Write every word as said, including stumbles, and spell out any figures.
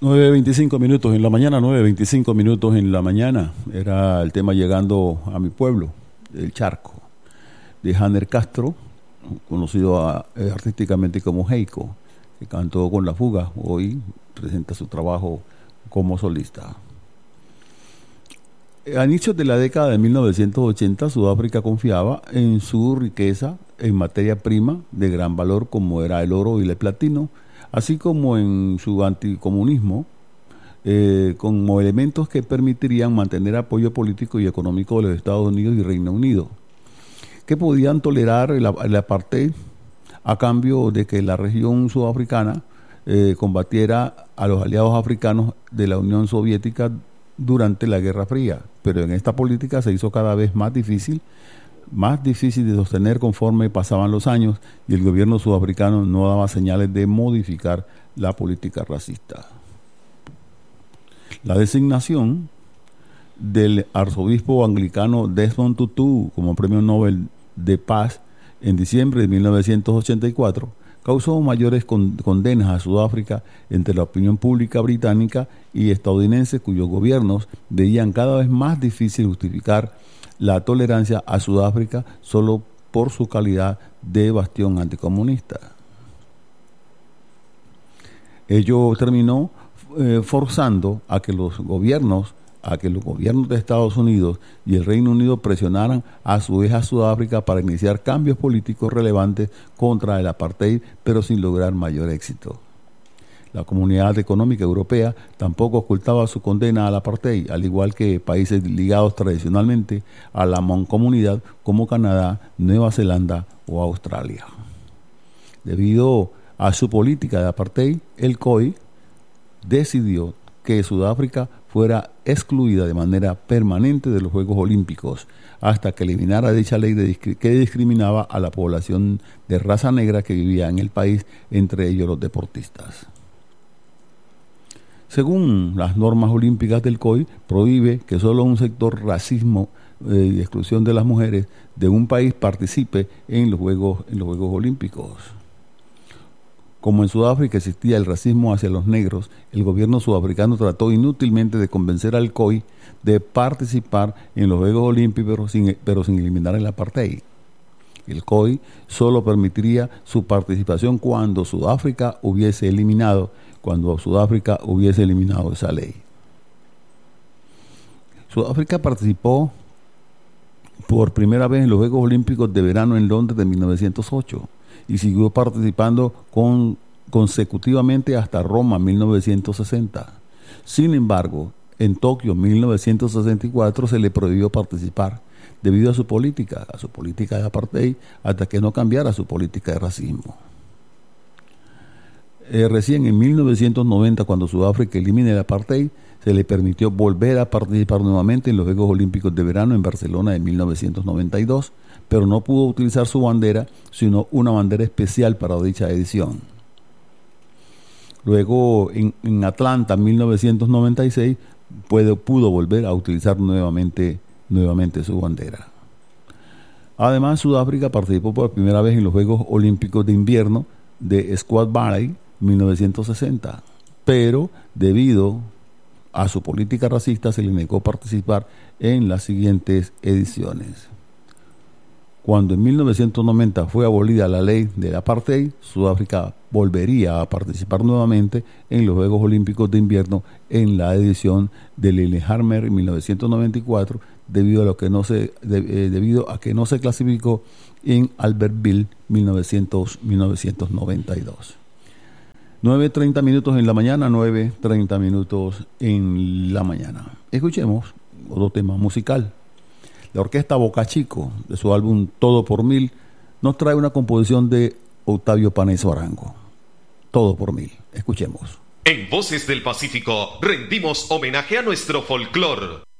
nueve veinticinco minutos en la mañana, nueve veinticinco minutos en la mañana. Era el tema Llegando a mi pueblo, el Charco, de Hanner Castro, conocido a, eh, artísticamente como Heiko, que cantó con La Fuga. Hoy presenta su trabajo como solista. A inicios de la década de mil novecientos ochenta, Sudáfrica confiaba en su riqueza en materia prima de gran valor como era el oro y el platino, así como en su anticomunismo, eh, como elementos que permitirían mantener apoyo político y económico de los Estados Unidos y Reino Unido, que podían tolerar el, el apartheid a cambio de que la región sudafricana eh, combatiera a los aliados africanos de la Unión Soviética durante la Guerra Fría. Pero en esta política se hizo cada vez más difícil, más difícil de sostener conforme pasaban los años y el gobierno sudafricano no daba señales de modificar la política racista. La designación del arzobispo anglicano Desmond Tutu como Premio Nobel de Paz en diciembre de mil novecientos ochenta y cuatro causó mayores con, condenas a Sudáfrica entre la opinión pública británica y estadounidense, cuyos gobiernos veían cada vez más difícil justificar la tolerancia a Sudáfrica solo por su calidad de bastión anticomunista. Ello terminó eh, forzando a que los gobiernos a que los gobiernos de Estados Unidos y el Reino Unido presionaran a su vez a Sudáfrica para iniciar cambios políticos relevantes contra el apartheid, pero sin lograr mayor éxito. La Comunidad Económica Europea tampoco ocultaba su condena al apartheid, al igual que países ligados tradicionalmente a la mancomunidad como Canadá, Nueva Zelanda o Australia. Debido a su política de apartheid, el C O I decidió que Sudáfrica fuera excluida de manera permanente de los Juegos Olímpicos hasta que eliminara dicha ley de discri- que discriminaba a la población de raza negra que vivía en el país, entre ellos los deportistas. Según las normas olímpicas del C O I, prohíbe que solo un sector racismo eh, y exclusión de las mujeres de un país participe en los Juegos, en los Juegos Olímpicos. Como en Sudáfrica existía el racismo hacia los negros, el gobierno sudafricano trató inútilmente de convencer al C O I de participar en los Juegos Olímpicos, pero sin, pero sin eliminar el apartheid. El C O I solo permitiría su participación cuando Sudáfrica hubiese eliminado, cuando Sudáfrica hubiese eliminado esa ley. Sudáfrica participó por primera vez en los Juegos Olímpicos de Verano en Londres de mil novecientos ocho. Y siguió participando con, consecutivamente hasta Roma mil novecientos sesenta. Sin embargo, en Tokio mil novecientos sesenta y cuatro se le prohibió participar debido a su política, a su política de apartheid, hasta que no cambiara su política de racismo. Eh, recién en mil novecientos noventa, cuando Sudáfrica elimina el apartheid, se le permitió volver a participar nuevamente en los Juegos Olímpicos de Verano en Barcelona de mil novecientos noventa y dos, pero no pudo utilizar su bandera, sino una bandera especial para dicha edición. Luego, en, en Atlanta, mil novecientos noventa y seis, puede, pudo volver a utilizar nuevamente, nuevamente su bandera. Además, Sudáfrica participó por primera vez en los Juegos Olímpicos de Invierno de Squaw Valley, mil novecientos sesenta, pero debido a su política racista se le negó participar en las siguientes ediciones. Cuando en mil novecientos noventa fue abolida la ley del apartheid, Sudáfrica volvería a participar nuevamente en los Juegos Olímpicos de Invierno en la edición de Lillehammer en mil novecientos noventa y cuatro, debido a lo que no se de, eh, debido a que no se clasificó en Albertville mil novecientos noventa y dos. nueve treinta minutos en la mañana, nueve treinta minutos en la mañana. Escuchemos otro tema musical. La orquesta Boca Chico, de su álbum Todo por Mil, nos trae una composición de Octavio Paneso Arango. Todo por Mil. Escuchemos. En Voces del Pacífico rendimos homenaje a nuestro folclor.